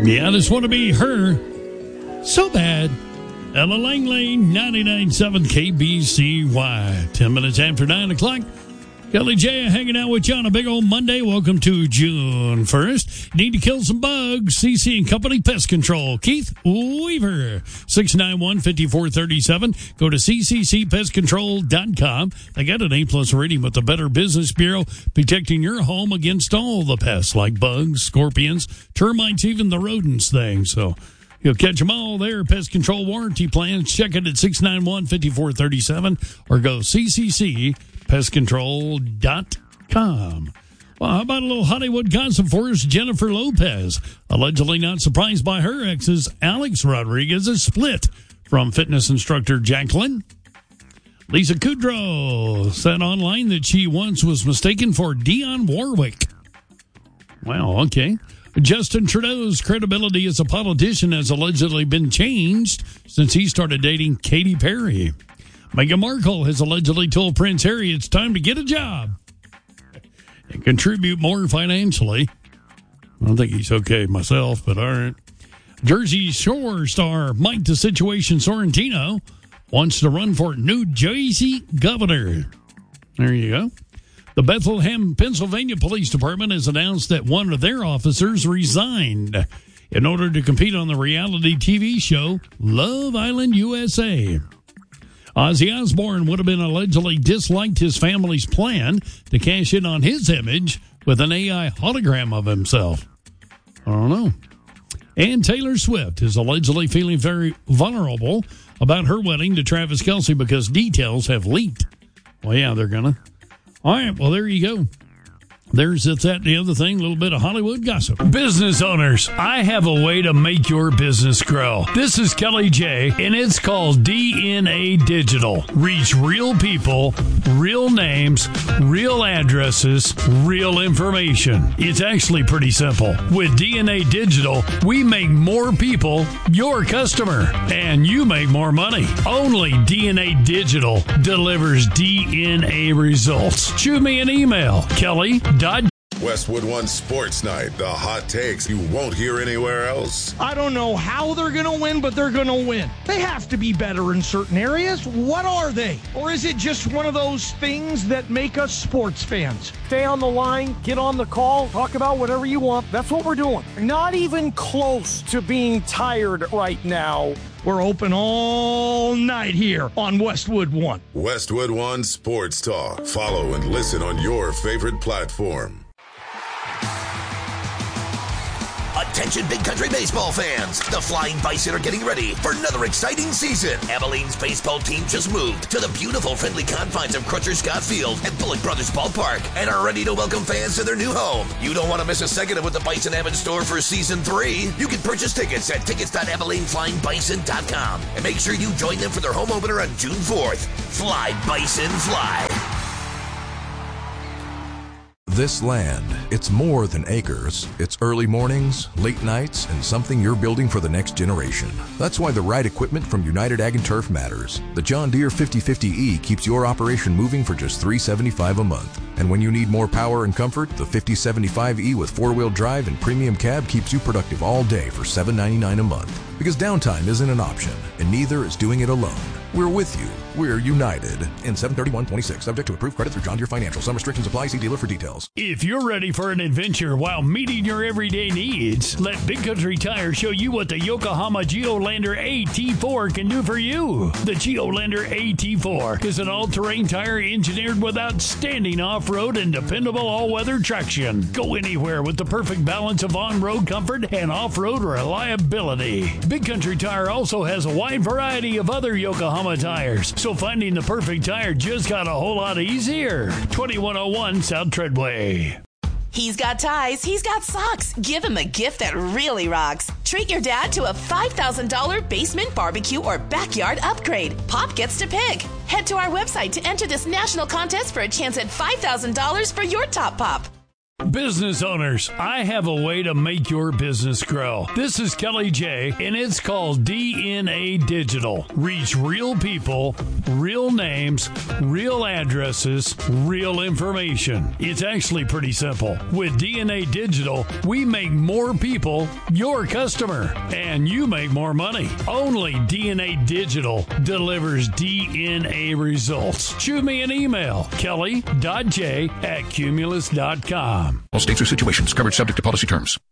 Yeah, I just want to be her so bad. Ella Langley, 99.7 KBCY. 10 minutes after 9 o'clock. Kelly J hanging out with you on a big old Monday. Welcome to June 1st. Need to kill some bugs. CC and Company Pest Control. Keith Weaver, 691-5437. Go to cccpestcontrol.com. They got an A-plus rating with the Better Business Bureau, protecting your home against all the pests like bugs, scorpions, termites, even the rodents thing. So you'll catch them all there. Pest Control Warranty Plans. Check it at 691-5437 or go cccpestcontrol.com. Well, how about a little Hollywood gossip for us? Jennifer Lopez, allegedly not surprised by her ex's Alex Rodriguez's split from fitness instructor Jacqueline. Lisa Kudrow said online that she once was mistaken for Dionne Warwick. Wow, okay. Justin Trudeau's credibility as a politician has allegedly been changed since he started dating Katy Perry. Meghan Markle has allegedly told Prince Harry it's time to get a job and contribute more financially. I don't think he's okay myself, but all right. Jersey Shore star Mike the Situation Sorrentino wants to run for New Jersey governor. There you go. The Bethlehem, Pennsylvania Police Department has announced that one of their officers resigned in order to compete on the reality TV show Love Island USA. Ozzy Osbourne would have been allegedly disliked his family's plan to cash in on his image with an AI hologram of himself. I don't know. And Taylor Swift is allegedly feeling very vulnerable about her wedding to Travis Kelce because details have leaked. Well, yeah, they're going to. All right, well, there you go. There's that, the other thing, a little bit of Hollywood gossip. Business owners, I have a way to make your business grow. This is Kelly J, and it's called DNA Digital. Reach real people, real names, real addresses, real information. It's actually pretty simple. With DNA Digital, we make more people your customer, and you make more money. Only DNA Digital delivers DNA results. Shoot me an email, Kelly. Westwood One Sports Night. The hot takes you won't hear anywhere else. I don't know how they're going to win, but they're going to win. They have to be better in certain areas. What are they? Or is it just one of those things that make us sports fans? Stay on the line, get on the call, talk about whatever you want. That's what we're doing. Not even close to being tired right now. We're open all night here on Westwood One. Westwood One Sports Talk. Follow and listen on your favorite platform. Attention Big Country baseball fans. The Flying Bison are getting ready for another exciting season. Abilene's baseball team just moved to the beautiful friendly confines of Crutcher Scott Field at Bullock Brothers Ballpark and are ready to welcome fans to their new home. You don't want to miss a second of what the Bison have in store for season 3. You can purchase tickets at tickets.AbileneFlyingBison.com and make sure you join them for their home opener on June 4th. Fly, Bison, fly. This land, it's more than acres. It's early mornings, late nights, and something you're building for the next generation. That's why the right equipment from United Ag & Turf matters. The John Deere 5050E keeps your operation moving for just $375 a month. And when you need more power and comfort, the 5075E with 4-wheel drive and premium cab keeps you productive all day for $799 a month. Because downtime isn't an option, and neither is doing it alone. We're with you. We're united. In 7/31/26, subject to approved credit through John Deere Financial. Some restrictions apply. See dealer for details. If you're ready for an adventure while meeting your everyday needs, let Big Country Tire show you what the Yokohama Geolandar AT4 can do for you. The Geolandar AT4 is an all-terrain tire engineered with outstanding off-road and dependable all-weather traction. Go anywhere with the perfect balance of on-road comfort and off-road reliability. Big Country Tire also has a wide variety of other Yokohama tires, so finding the perfect tire just got a whole lot easier. 2101 South Treadway. He's got ties, he's got socks. Give him a gift that really rocks. Treat your dad to a $5,000 basement barbecue or backyard upgrade. Pop gets to pick. Head to our website to enter this national contest for a chance at $5,000 for your top pop. Business owners, I have a way to make your business grow. This is Kelly J, and it's called DNA Digital. Reach real people, real names, real addresses, real information. It's actually pretty simple. With DNA Digital, we make more people your customer, and you make more money. Only DNA Digital delivers DNA results. Shoot me an email, kelly.j@cumulus.com. All states or situations covered subject to policy terms.